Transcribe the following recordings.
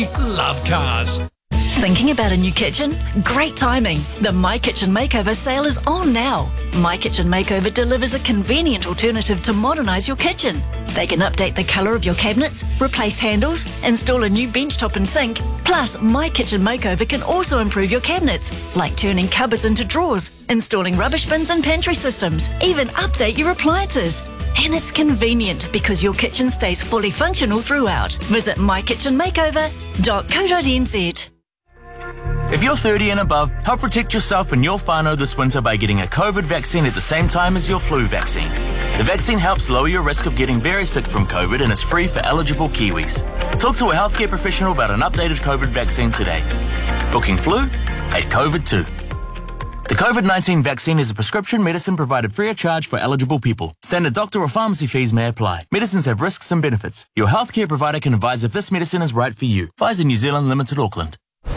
Love cars. Thinking about a new kitchen? Great timing. The My Kitchen Makeover sale is on now. My Kitchen Makeover delivers a convenient alternative to modernise your kitchen. They can update the colour of your cabinets, replace handles, install a new benchtop and sink. Plus, My Kitchen Makeover can also improve your cabinets, like turning cupboards into drawers, installing rubbish bins and pantry systems, even update your appliances. And it's convenient because your kitchen stays fully functional throughout. Visit mykitchenmakeover.co.nz. If you're 30 and above, help protect yourself and your whānau this winter by getting a COVID vaccine at the same time as your flu vaccine. The vaccine helps lower your risk of getting very sick from COVID and is free for eligible Kiwis. Talk to a healthcare professional about an updated COVID vaccine today. Booking flu at COVID2. The COVID-19 vaccine is a prescription medicine provided free of charge for eligible people. Standard doctor or pharmacy fees may apply. Medicines have risks and benefits. Your healthcare provider can advise if this medicine is right for you. Pfizer New Zealand Limited, Auckland.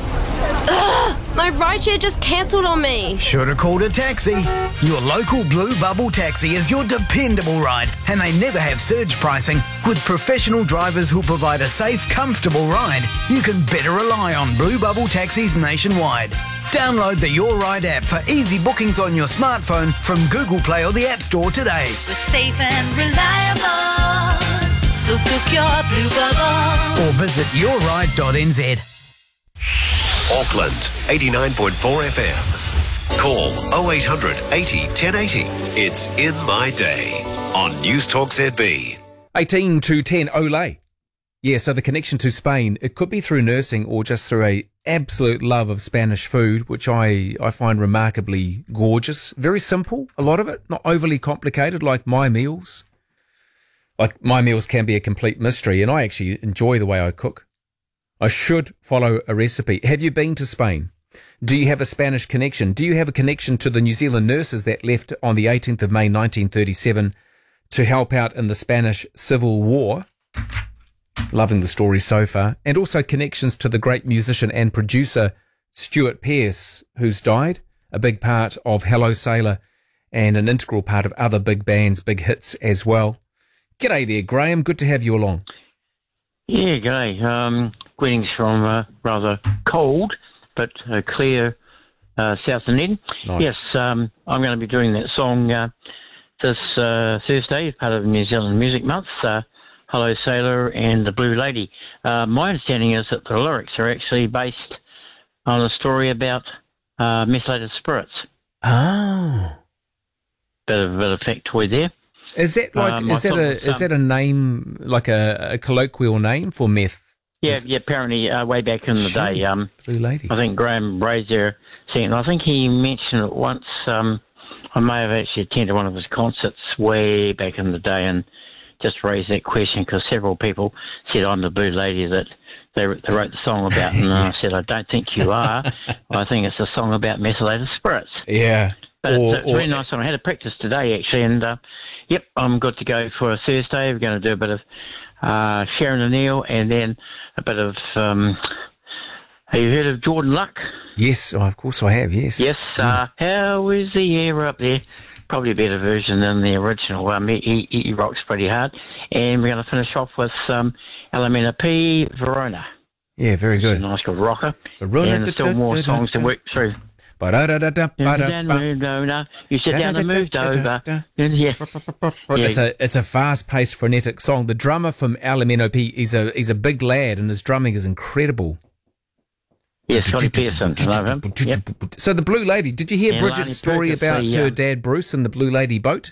My rideshare just cancelled on me. Should have called a taxi. Your local Blue Bubble taxi is your dependable ride, and they never have surge pricing. With professional drivers who'll provide a safe, comfortable ride, you can better rely on Blue Bubble taxis nationwide. Download the Your Ride app for easy bookings on your smartphone from Google Play or the App Store today. We're safe and reliable, so book your Blue Bubble. Or visit yourride.nz. Auckland, 89.4 FM. Call 0800 80 1080. It's In My Day on News Talk ZB. 18 to 10, Olay. Yeah, so the connection to Spain, it could be through nursing or just through a absolute love of Spanish food, which I find remarkably gorgeous. Very simple, a lot of it, not overly complicated like my meals. Like my meals can be a complete mystery, and I actually enjoy the way I cook. I should follow a recipe. Have you been to Spain? Do you have a Spanish connection? Do you have a connection to the New Zealand nurses that left on the 18th of May 1937 to help out in the Spanish Civil War? Loving the story so far. And also connections to the great musician and producer Stuart Pearce, who's died, a big part of Hello Sailor and an integral part of other big bands, big hits as well. G'day there, Graham. Good to have you along. Yeah, g'day. Greetings from rather cold but clear South Dunedin. Nice. Yes, I'm going to be doing that song this Thursday as part of New Zealand Music Month, Hello Sailor and the Blue Lady. My understanding is that the lyrics are actually based on a story about methylated spirits. Oh. Bit of factoid there. Is that like is that a name, like a colloquial name for meth? Yeah, apparently way back in the day. Blue Lady. I think Graham Brazier seen it. I think he mentioned it once. I may have actually attended one of his concerts way back in the day and just raised that question because several people said, I'm the Blue Lady that they wrote the song about. And I said, I don't think you are. I think it's a song about methylated spirits. Yeah. But it's a really nice one. I had a practice today, actually, and yep, I'm good to go for a Thursday. We're going to do a bit of Sharon O'Neill and then a bit of, have you heard of Jordan Luck? Yes, of course I have, yes. Yes, how is the air up there? Probably a better version than the original. He rocks pretty hard. And we're going to finish off with Alameda P, Verona. Yeah, very good. A nice good rocker. Verona, and there's still more songs to work through. You sit down and moved over. Yeah. It's a fast-paced, frenetic song. The drummer from Alameda P, he's a big lad, and his drumming is incredible. Yeah, Scotty Pearson. Love him. Yep. So the Blue Lady, did you hear Bridget's story about her dad Bruce and the Blue Lady boat?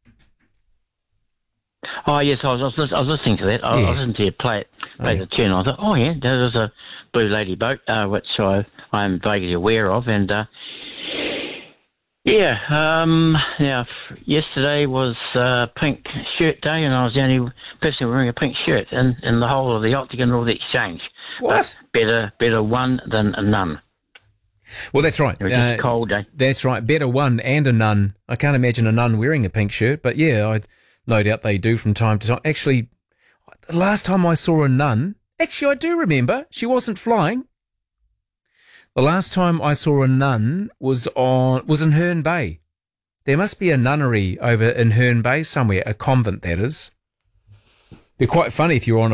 Oh yes, I was listening to that. I was listening to you play the tune. I thought, oh yeah, there was a Blue Lady boat, which I'm vaguely aware of, and now yesterday was Pink Shirt Day, and I was the only person wearing a pink shirt in the whole of the Octagon or the Exchange. What? But better one than none. Well, that's right. It was just a cold day. That's right. Better one and a nun. I can't imagine a nun wearing a pink shirt, but yeah, no doubt they do from time to time. Actually, the last time I saw a nun, actually I do remember, she wasn't flying. The last time I saw a nun was in Herne Bay. There must be a nunnery over in Herne Bay somewhere, a convent that is. It'd be quite funny if you were on a